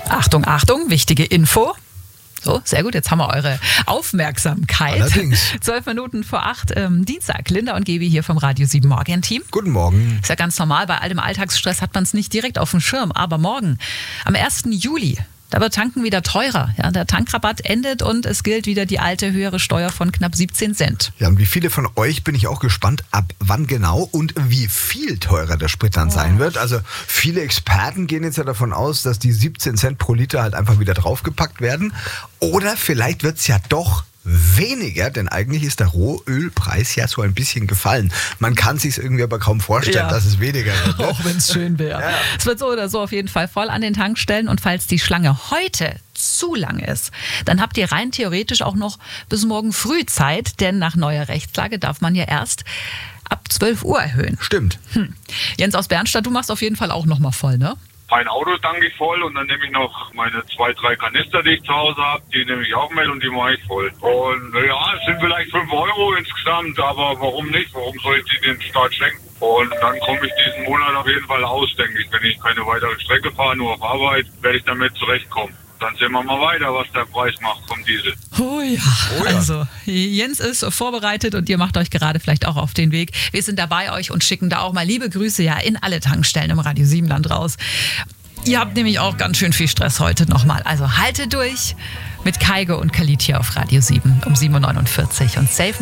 Achtung, Achtung, wichtige Info. So, sehr gut, jetzt haben wir eure Aufmerksamkeit. Allerdings. 12 Minuten vor 8, Dienstag. Linda und Gebi hier vom Radio 7 Morgen-Team. Guten Morgen. Ist ja ganz normal, bei all dem Alltagsstress hat man es nicht direkt auf dem Schirm. Aber morgen, am 1. Juli, da wird Tanken wieder teurer. Ja, der Tankrabatt endet und es gilt wieder die alte höhere Steuer von knapp 17 Cent. Ja, und wie viele von euch bin ich auch gespannt, ab wann genau und wie viel teurer der Sprit dann sein wird. Also viele Experten gehen jetzt ja davon aus, dass die 17 Cent pro Liter halt einfach wieder draufgepackt werden. Oder vielleicht wird es ja doch weniger, denn eigentlich ist der Rohölpreis ja so ein bisschen gefallen. Man kann sich irgendwie aber kaum vorstellen, dass es weniger wird. Ne? Auch wenn es schön wäre. Ja. Es wird so oder so auf jeden Fall voll an den Tankstellen und falls die Schlange heute zu lang ist, dann habt ihr rein theoretisch auch noch bis morgen früh Zeit, denn nach neuer Rechtslage darf man ja erst ab 12 Uhr erhöhen. Stimmt. Jens aus Bernstadt, du machst auf jeden Fall auch noch mal voll, ne? Mein Auto tanke ich voll und dann nehme ich noch meine 2, 3 Kanister, die ich zu Hause habe, die nehme ich auch mit und die mache ich voll. Und ja, es sind vielleicht 5 Euro insgesamt, aber warum nicht? Warum soll ich die den Staat schenken? Und dann komme ich diesen Monat auf jeden Fall aus, denke ich. Wenn ich keine weitere Strecke fahre, nur auf Arbeit, werde ich damit zurechtkommen. Dann sehen wir mal weiter, was der Preis macht vom Diesel. Oh ja, also Jens ist vorbereitet und ihr macht euch gerade vielleicht auch auf den Weg. Wir sind da bei euch und schicken da auch mal liebe Grüße ja in alle Tankstellen im Radio 7 Land raus. Ihr habt nämlich auch ganz schön viel Stress heute nochmal. Also haltet durch mit Kaige und Khalid hier auf Radio 7 um 7.49 Uhr und safe